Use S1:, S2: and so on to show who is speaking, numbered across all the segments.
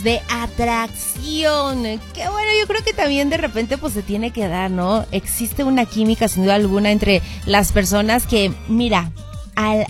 S1: de atracción. Que bueno, yo creo que también de repente pues se tiene que dar, ¿no? Existe una química sin duda alguna entre las personas que, mira, al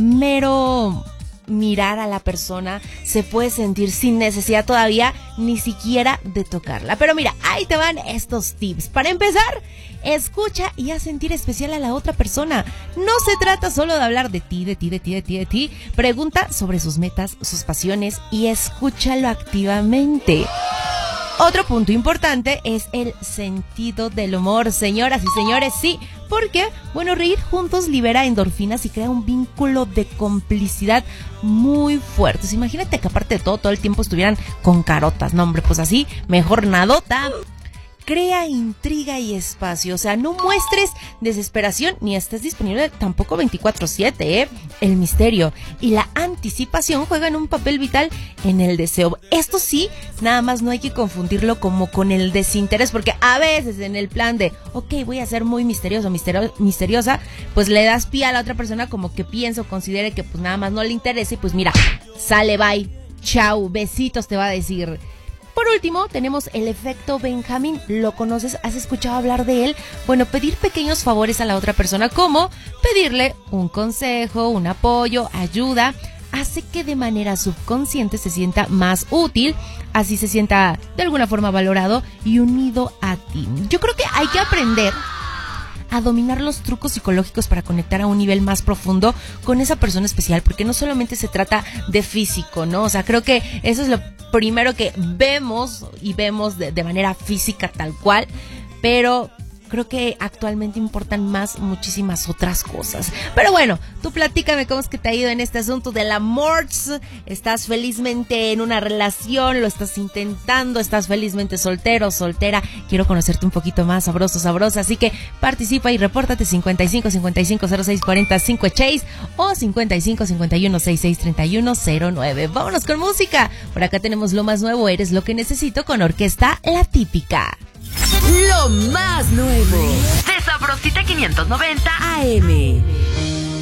S1: mero mirar a la persona se puede sentir sin necesidad todavía ni siquiera de tocarla. Pero mira, ahí te van estos tips. Para empezar, escucha y haz sentir especial a la otra persona. No se trata solo de hablar de ti. Pregunta sobre sus metas, sus pasiones y escúchalo activamente. Otro punto importante es el sentido del humor, señoras y señores, sí, porque, bueno, reír juntos libera endorfinas y crea un vínculo de complicidad muy fuerte. Imagínate que aparte de todo el tiempo estuvieran con carotas, no hombre, pues así, mejor nadota. Crea intriga y espacio, o sea, no muestres desesperación ni estés disponible tampoco 24/7, El misterio y la anticipación juegan un papel vital en el deseo. Esto sí, nada más no hay que confundirlo como con el desinterés, porque a veces en el plan de, ok, voy a ser muy misteriosa, pues le das pie a la otra persona como que piensa o considere que pues nada más no le interesa y pues mira, sale, bye, chau, besitos te va a decir. Por último, tenemos el efecto Benjamín. ¿Lo conoces? ¿Has escuchado hablar de él? Bueno, pedir pequeños favores a la otra persona, como pedirle un consejo, un apoyo, ayuda, hace que de manera subconsciente se sienta más útil, así se sienta de alguna forma valorado y unido a ti. Yo creo que hay que aprender a dominar los trucos psicológicos para conectar a un nivel más profundo con esa persona especial, porque no solamente se trata de físico, ¿no? O sea, creo que eso es lo primero que vemos de manera física tal cual, pero creo que actualmente importan más muchísimas otras cosas. Pero bueno, tú platícame cómo es que te ha ido en este asunto del amor. ¿Estás felizmente en una relación? ¿Lo estás intentando? ¿Estás felizmente soltero, soltera? Quiero conocerte un poquito más, sabrosa. Así que participa y repórtate 55 55 06 40 56 o 55 51 66 31 09. Vámonos con música. Por acá tenemos lo más nuevo, Eres lo que necesito, con Orquesta La Típica.
S2: Lo más nuevo de Sabrosita 590 AM.